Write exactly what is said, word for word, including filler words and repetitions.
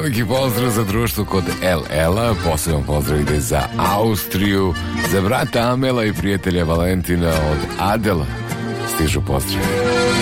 veliki pozdrav za društvo kod el el-a, poseban pozdrav ide za Austriju, za brata Amela i prijatelja Valentina od Adela. Stižu pozdrav.